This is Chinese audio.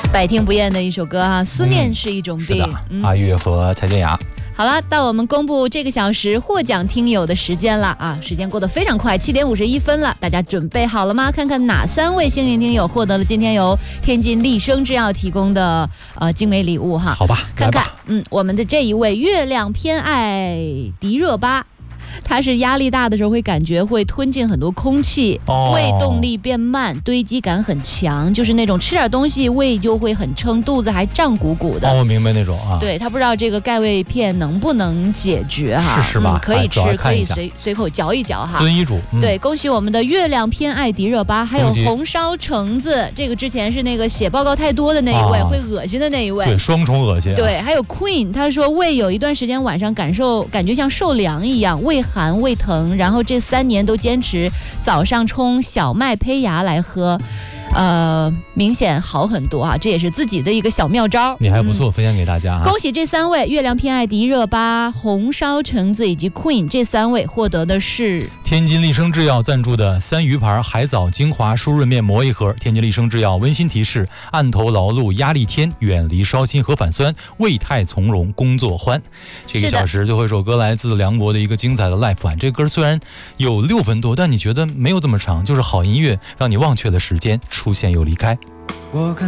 百听不厌的一首歌啊，思念是一种病。 是的，阿月和蔡健雅。 好了，到我们公布这个小时获奖听友的时间了啊！时间过得非常快，7点51分了，大家准备好了吗？看看哪3位幸运听友获得了今天由天津丽声制药提供的精美礼物哈。 好吧， 看看我们的这一位月亮偏爱迪热巴。它是压力大的时候会感觉会吞进很多空气，胃动力变慢，堆积感很强，就是那种吃点东西胃就会很撑，肚子还胀鼓鼓的。 我明白那种啊。 对，他不知道这个钙胃片能不能解决哈？ 是吧？ 可以吃，可以随口嚼一嚼哈。 遵医嘱。 对，恭喜我们的月亮偏爱迪热巴，还有红烧橙子，这个之前是那个写报告太多的那一位，会恶心的那一位。 对，双重恶心。 对，还有 Queen， 他说胃有一段时间晚上感觉像受凉一样，胃寒胃疼，然后这3年都坚持早上冲小麦胚芽来喝。明显好很多啊，这也是自己的一个小妙招。 你还不错，分享给大家。 恭喜这3位，月亮偏爱迪热巴、红烧橙子以及 Queen 这3位获得的是天津丽声制药赞助的3鱼牌海藻精华舒润面膜1盒。天津丽声制药温馨提示：案头劳碌压力天，远离烧心和反酸，胃态从容，工作欢。这个小时最后一首歌来自梁博的一个精彩的 live 版。这歌虽然有6分多，但你觉得没有这么长，就是好音乐让你忘却了时间，出现又离开。